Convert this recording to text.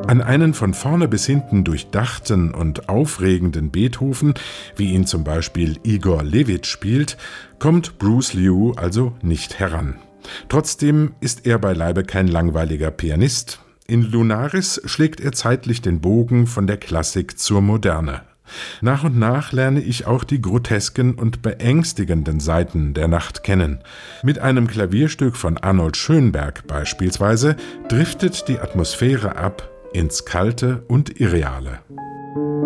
An einen von vorne bis hinten durchdachten und aufregenden Beethoven, wie ihn zum Beispiel Igor Levit spielt, kommt Bruce Liu also nicht heran. Trotzdem ist er beileibe kein langweiliger Pianist. In Lunaris schlägt er zeitlich den Bogen von der Klassik zur Moderne. Nach und nach lerne ich auch die grotesken und beängstigenden Seiten der Nacht kennen. Mit einem Klavierstück von Arnold Schönberg beispielsweise driftet die Atmosphäre ab ins Kalte und Irreale.